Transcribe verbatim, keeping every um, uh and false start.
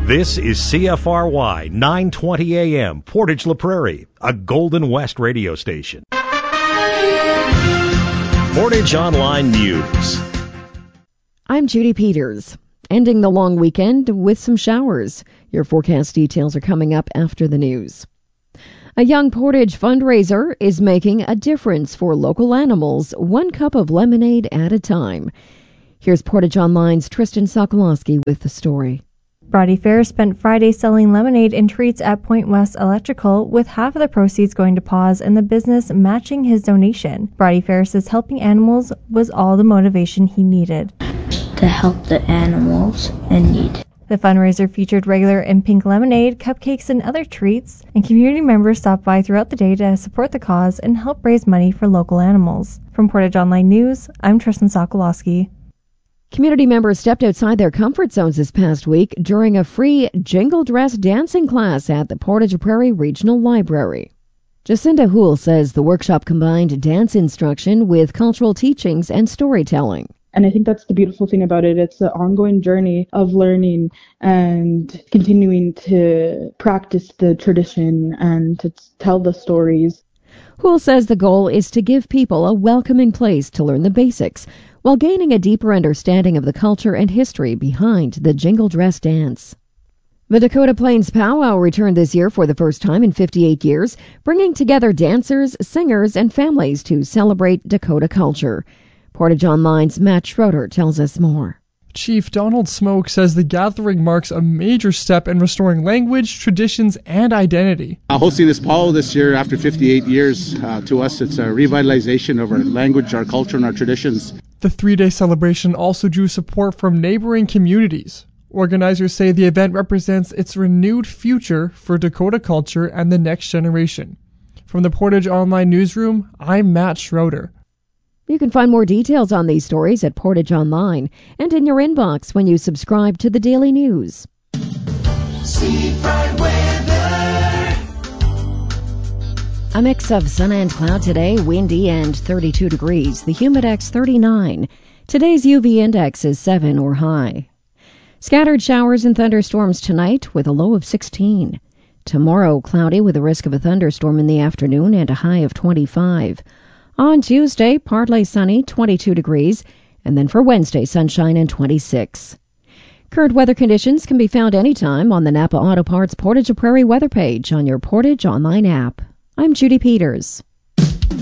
This is C F R Y nine twenty A M, Portage La Prairie, a Golden West radio station. Portage Online News. I'm Judy Peters. Ending the long weekend with some showers. Your forecast details are coming up after the news. A Young Portage fundraiser is making a difference for local animals, one cup of lemonade at a time. Here's Portage Online's Tristan Sokolowski with the story. Brodie Ferris spent Friday selling lemonade and treats at Point West Electrical, with half of the proceeds going to Paws and the business matching his donation. Brodie Ferris says helping animals was all the motivation he needed to help the animals in need. The fundraiser featured regular and pink lemonade, cupcakes, and other treats, and community members stopped by throughout the day to support the cause and help raise money for local animals. From Portage Online News, I'm Tristan Sokolowski. Community members stepped outside their comfort zones this past week during a free jingle dress dancing class at the Portage Prairie Regional Library. Jacinda Houle says the workshop combined dance instruction with cultural teachings and storytelling. And I think that's the beautiful thing about it. It's an ongoing journey of learning and continuing to practice the tradition and to tell the stories. Houle says the goal is to give people a welcoming place to learn the basics while gaining a deeper understanding of the culture and history behind the jingle dress dance. The Dakota Plains Powwow returned this year for the first time in fifty-eight years, bringing together dancers, singers, and families to celebrate Dakota culture. Portage Online's Matt Schroeder tells us more. Chief Donald Smoke says the gathering marks a major step in restoring language, traditions, and identity. Uh, hosting this powwow this year after fifty-eight years, uh, to us it's a revitalization of our language, our culture, and our traditions. The three-day celebration also drew support from neighboring communities. Organizers say the event represents its renewed future for Dakota culture and the next generation. From the Portage Online Newsroom, I'm Matt Schroeder. You can find more details on these stories at Portage Online and in your inbox when you subscribe to the Daily News. Seafront weather. A mix of sun and cloud today, windy and thirty-two degrees. The humidex thirty-nine. Today's U V index is seven or high. Scattered showers and thunderstorms tonight with a low of sixteen. Tomorrow, cloudy with a risk of a thunderstorm in the afternoon and a high of twenty-five. On Tuesday, partly sunny, twenty-two degrees, and then for Wednesday, sunshine and twenty-six. Current weather conditions can be found anytime on the Napa Auto Parts Portage Prairie weather page on your Portage Online app. I'm Judy Peters.